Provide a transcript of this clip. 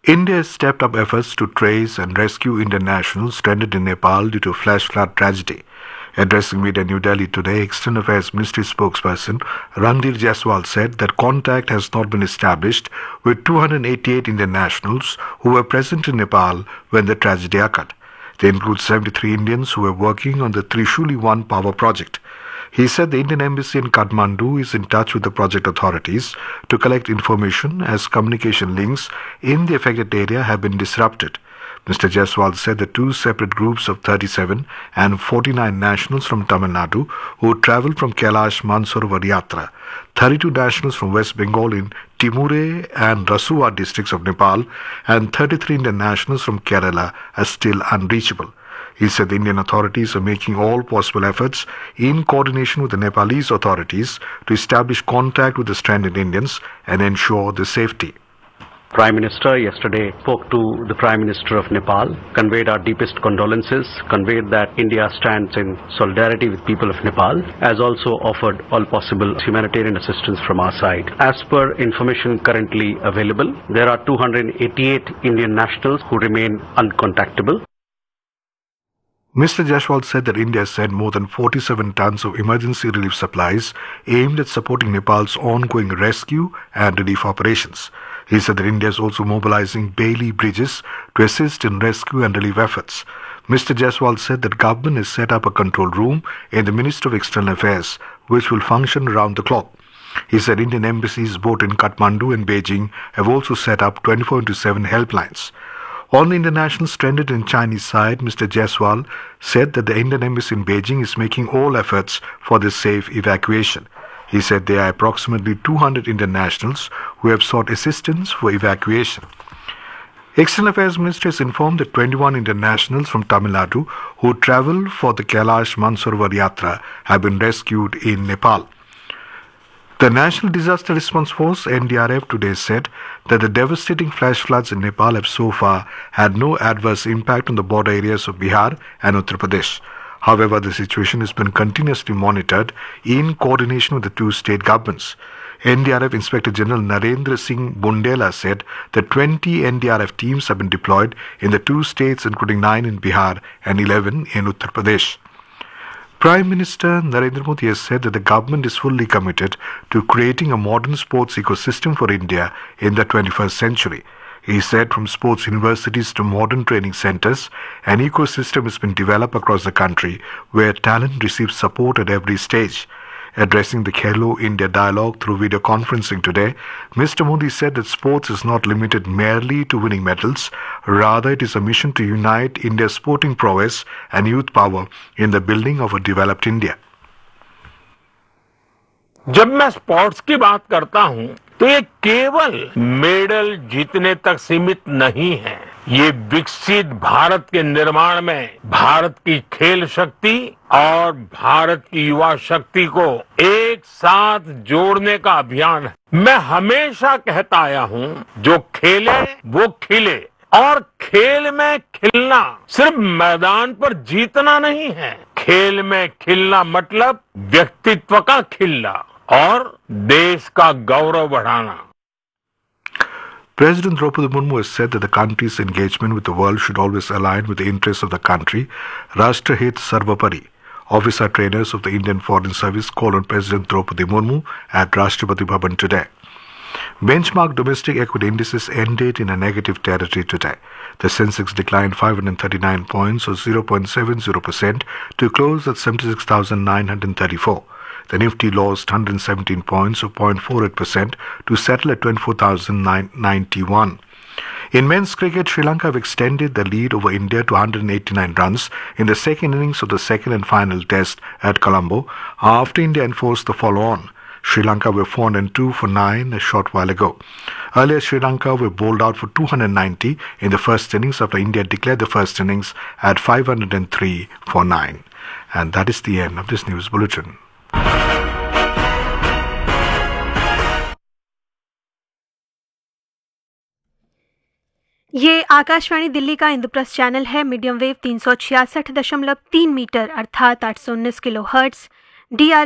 India has stepped up efforts to trace and rescue Indian nationals stranded in Nepal due to flash flood tragedy. Addressing media in New Delhi today, External Affairs Ministry spokesperson Randhir Jaiswal said that contact has not been established with 288 Indian nationals who were present in Nepal when the tragedy occurred. They include 73 Indians who were working on the Trishuli 1 power project. He said the Indian Embassy in Kathmandu is in touch with the project authorities to collect information as communication links in the affected area have been disrupted. Mr. Jaiswal said the two separate groups of 37 and 49 nationals from Tamil Nadu who travelled from Kailash Mansarovar Yatra, 32 nationals from West Bengal in Timure and Rasuwa districts of Nepal, and 33 Indian nationals from Kerala are still unreachable. He said the Indian authorities are making all possible efforts in coordination with the Nepalese authorities to establish contact with the stranded Indians and ensure their safety. Prime Minister yesterday spoke to the Prime Minister of Nepal, conveyed our deepest condolences, conveyed that India stands in solidarity with people of Nepal, as also offered all possible humanitarian assistance from our side. As per information currently available, there are 288 Indian nationals who remain uncontactable. Mr. Jaiswal said that India sent more than 47 tons of emergency relief supplies aimed at supporting Nepal's ongoing rescue and relief operations. He said that India is also mobilizing Bailey bridges to assist in rescue and relief efforts. Mr. Jaiswal said that government has set up a control room in the Ministry of External Affairs which will function around the clock. He said Indian embassies both in Kathmandu and Beijing have also set up 24/7 helplines. On the international stranded in Chinese side, Mr. Jaiswal said that the Indian embassy in Beijing is making all efforts for the safe evacuation. He said there are approximately 200 Indian nationals who have sought assistance for evacuation. External Affairs Ministry has informed that 21 Indian nationals from Tamil Nadu who travelled for the Kailash Mansarovar Yatra have been rescued in Nepal. The National Disaster Response Force (NDRF) today said that the devastating flash floods in Nepal have so far had no adverse impact on the border areas of Bihar and Uttar Pradesh. However, the situation has been continuously monitored in coordination with the two state governments. NDRF Inspector General Narendra Singh Bundela said that 20 NDRF teams have been deployed in the two states, including 9 in Bihar and 11 in Uttar Pradesh. Prime Minister Narendra Modi has said that the government is fully committed to creating a modern sports ecosystem for India in the 21st century. He said from sports universities to modern training centers, an ecosystem has been developed across the country where talent receives support at every stage. Addressing the Khelo India dialogue through video conferencing today, Mr. Modi said that sports is not limited merely to winning medals. Rather, it is a mission to unite India's sporting prowess and youth power in the building of a developed India. जब मैं sports की बात करता हूं तो ये केवल medal जीतने तक सीमित नहीं है। ये विकसित भारत के निर्माण में भारत की खेल शक्ति और भारत की युवा शक्ति को एक साथ जोड़ने का अभियान है। मैं हमेशा कहता आया हूं, जो खेले वो खिले, और खेल में खिलना सिर्फ मैदान पर जीतना नहीं है। खेल में खिलना मतलब व्यक्तित्व का खिलना और देश का गौरव बढ़ाना। President Draupadi Murmu has said that the country's engagement with the world should always align with the interests of the country. Rashtrahit Sarvapari. Officer trainers of the Indian Foreign Service called on President Draupadi Murmu at Rashtrapati Bhavan today. Benchmark domestic equity indices ended in a negative territory today. The Sensex declined 539 points or 0.70% to close at 76,934. The Nifty lost 117 points or 0.48% to settle at 24,991. In men's cricket, Sri Lanka have extended their lead over India to 189 runs in the second innings of the second and final test at Colombo after India enforced the follow-on. Sri Lanka were 402 for 9 a short while ago. Earlier, Sri Lanka were bowled out for 290 in the first innings after India declared the first innings at 503 for 9. And that is the end of this news bulletin. ये आकाशवाणी दिल्ली का Indraprastha channel है। Medium wave 366.3 metre अर्थात 819 kilo hertz. DR